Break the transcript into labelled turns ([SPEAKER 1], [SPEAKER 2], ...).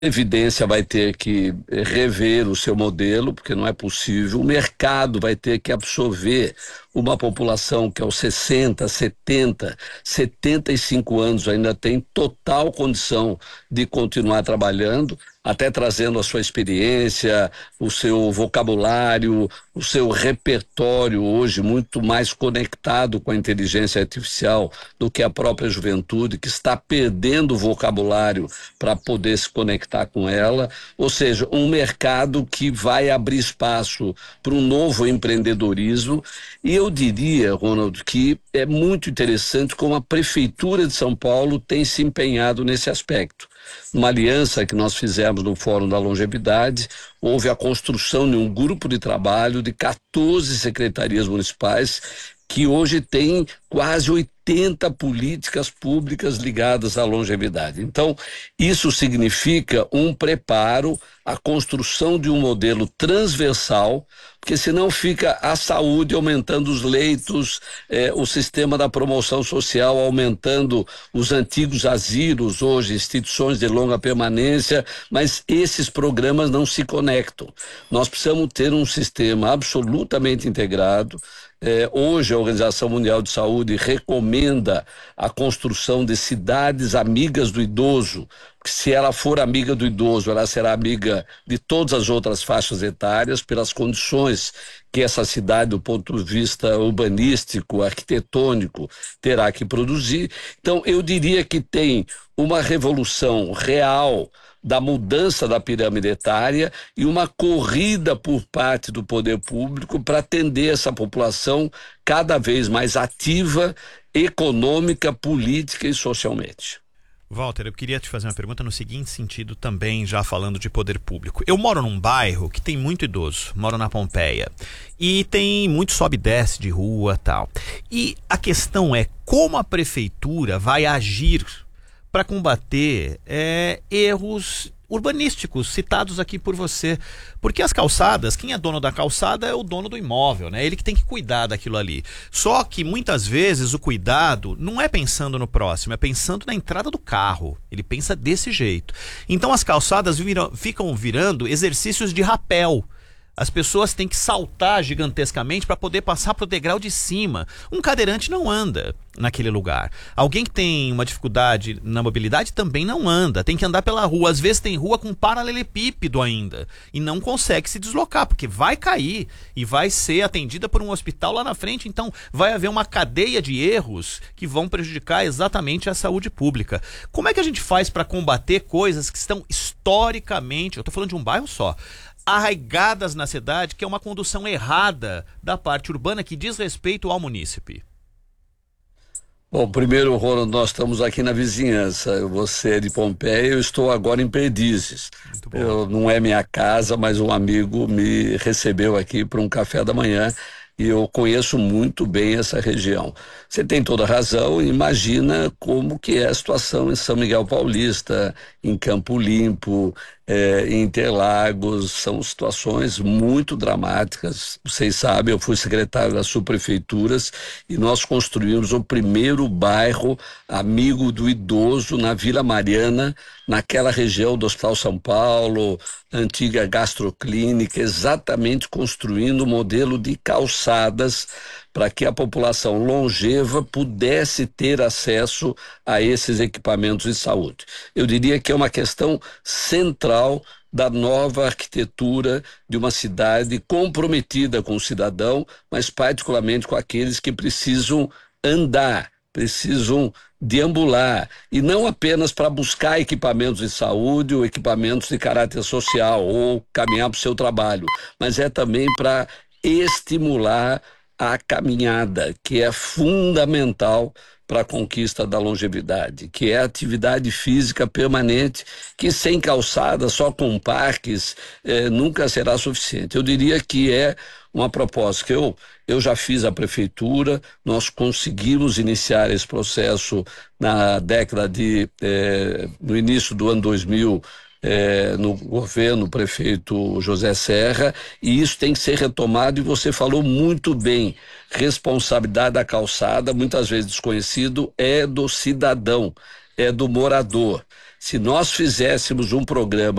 [SPEAKER 1] Previdência vai ter que rever o seu modelo, porque não é possível. O mercado vai ter que absorver uma população que aos 60, 70, 75 anos ainda tem total condição de continuar trabalhando, até trazendo a sua experiência, o seu vocabulário, o seu repertório hoje muito mais conectado com a inteligência artificial do que a própria juventude, que está perdendo o vocabulário para poder se conectar com ela, ou seja, um mercado que vai abrir espaço para um novo empreendedorismo. E eu diria, Ronald, que é muito interessante como a Prefeitura de São Paulo tem se empenhado nesse aspecto. Uma aliança que nós fizemos no Fórum da Longevidade, houve a construção de um grupo de trabalho de 14 secretarias municipais que hoje tem quase 80 políticas públicas ligadas à longevidade. Então, isso significa um preparo, a construção de um modelo transversal, porque senão fica a saúde aumentando os leitos, o sistema da promoção social aumentando os antigos asilos, hoje instituições de longa permanência, mas esses programas não se conectam. Nós precisamos ter um sistema absolutamente integrado. Hoje a Organização Mundial de Saúde recomenda a construção de cidades amigas do idoso, porque se ela for amiga do idoso, ela será amiga de todas as outras faixas etárias, pelas condições que essa cidade, do ponto de vista urbanístico, arquitetônico, terá que produzir. Então, eu diria que tem uma revolução real da mudança da pirâmide etária e uma corrida por parte do poder público para atender essa população cada vez mais ativa, econômica, política e socialmente.
[SPEAKER 2] Walter, eu queria te fazer uma pergunta no seguinte sentido também, já falando de poder público. Eu moro num bairro que tem muito idoso, moro na Pompeia, e tem muito sobe e desce de rua e tal. E a questão é como a prefeitura vai agir para combater erros urbanísticos citados aqui por você. Porque as calçadas, quem é dono da calçada é o dono do imóvel, né? Ele que tem que cuidar daquilo ali. Só que muitas vezes o cuidado não é pensando no próximo, é pensando na entrada do carro. Ele pensa desse jeito. Então as calçadas ficam virando exercícios de rapel. As pessoas têm que saltar gigantescamente para poder passar para o degrau de cima. Um cadeirante não anda naquele lugar. Alguém que tem uma dificuldade na mobilidade também não anda. Tem que andar pela rua. Às vezes tem rua com paralelepípedo ainda. E não consegue se deslocar, porque vai cair e vai ser atendida por um hospital lá na frente. Então vai haver uma cadeia de erros que vão prejudicar exatamente a saúde pública. Como é que a gente faz para combater coisas que estão historicamente, eu estou falando de um bairro só, arraigadas na cidade, que é uma condução errada da parte urbana que diz respeito ao munícipe?
[SPEAKER 1] Bom, primeiro, Ronald, nós estamos aqui na vizinhança. Você é de Pompeia, eu estou agora em Perdizes. Não é minha casa, mas um amigo me recebeu aqui para um café da manhã e eu conheço muito bem essa região. Você tem toda a razão, imagina como que é a situação em São Miguel Paulista, em Campo Limpo, em Interlagos, são situações muito dramáticas. Vocês sabem, eu fui secretário das subprefeituras e nós construímos o primeiro bairro amigo do idoso na Vila Mariana, naquela região do Hospital São Paulo, antiga gastroclínica, exatamente construindo um modelo de calçadas para que a população longeva pudesse ter acesso a esses equipamentos de saúde. Eu diria que é uma questão central da nova arquitetura de uma cidade comprometida com o cidadão, mas particularmente com aqueles que precisam andar, precisam deambular, e não apenas para buscar equipamentos de saúde ou equipamentos de caráter social ou caminhar para o seu trabalho, mas é também para estimular a caminhada, que é fundamental para a conquista da longevidade, que é a atividade física permanente, que sem calçada, só com parques, nunca será suficiente. Eu diria que é uma proposta que eu já fiz à prefeitura, nós conseguimos iniciar esse processo na década no início do ano 2000, no governo prefeito José Serra, e isso tem que ser retomado, e você falou muito bem, responsabilidade da calçada, muitas vezes desconhecido, é do cidadão, é do morador. Se nós fizéssemos um programa